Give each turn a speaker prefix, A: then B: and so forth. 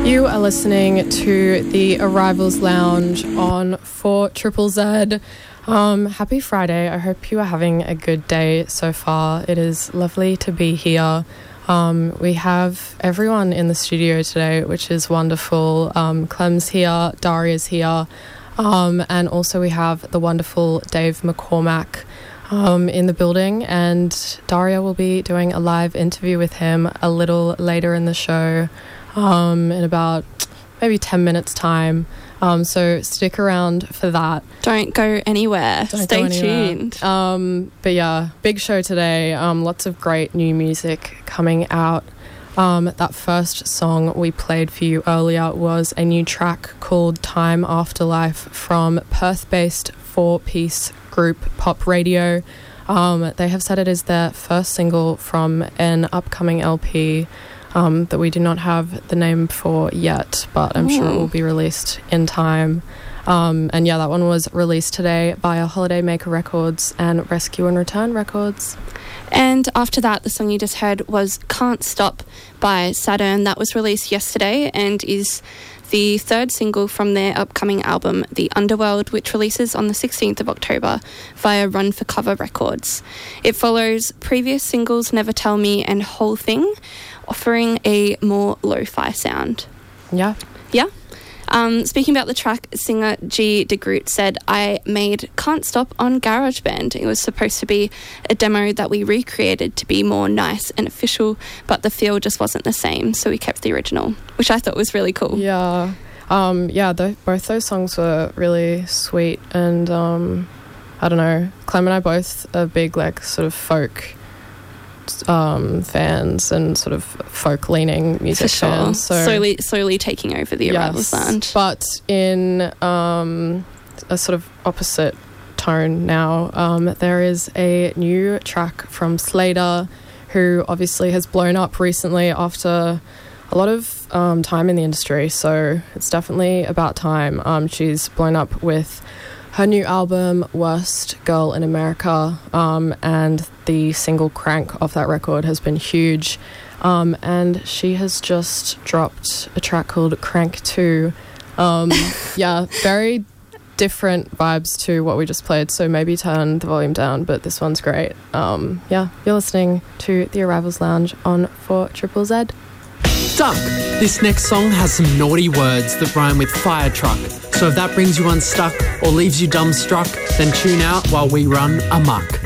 A: You are listening to the Arrivals Lounge on 4ZZZ. Happy Friday. I hope you are having a good day so far. It is lovely to be here. We have everyone in the studio today, which is wonderful. Clem's here, Daria's here, and also we have the wonderful Dave McCormack in the building, and Daria will be doing a live interview with him a little later in the show, in about maybe 10 minutes time. So stick around for that.
B: Don't go anywhere. Stay tuned.
A: But yeah, big show today. Lots of great new music coming out. That first song we played for you earlier was a new track called Time Afterlife from Perth-based four-piece group Pop Radio. They have said it is their first single from an upcoming LP that we do not have the name for yet, but I'm sure it will be released in time. And yeah, that one was released today via Holiday Maker Records and Rescue and Return Records.
B: And after that, the song you just heard was Can't Stop by Saturn. That was released yesterday and is the third single from their upcoming album, The Underworld, which releases on the 16th of October via Run for Cover Records. It follows previous singles Never Tell Me and Whole Thing, offering a more lo-fi sound.
A: Yeah.
B: Yeah. Speaking about the track, singer G. De Groot said, I made Can't Stop on GarageBand. It was supposed to be a demo that we recreated to be more nice and official, but the feel just wasn't the same, so we kept the original, which I thought was really cool.
A: Yeah. Both those songs were really sweet, and I don't know, Clem and I both are big, like, sort of folk fans and sort of folk-leaning music fans. So
B: slowly taking over the Arrivals Lounge.
A: But in a sort of opposite tone now, there is a new track from Slater, who obviously has blown up recently after a lot of time in the industry, so it's definitely about time. She's blown up with her new album, Worst Girl in America, and the single Crank off that record has been huge. And she has just dropped a track called Crank 2. Yeah, very different vibes to what we just played, so maybe turn the volume down, but this one's great. Yeah, you're listening to The Arrivals Lounge on 4ZZZ.
C: Stuck! This next song has some naughty words that rhyme with fire truck. So if that brings you unstuck or leaves you dumbstruck, then tune out while we run amok.